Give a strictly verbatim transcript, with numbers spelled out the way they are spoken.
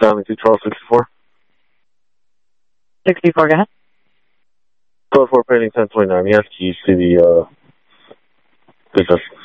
Dialing to Charles sixty-four. sixty-four, go ahead. twelve four painting ten twenty-nine. He has keys to the uh, business.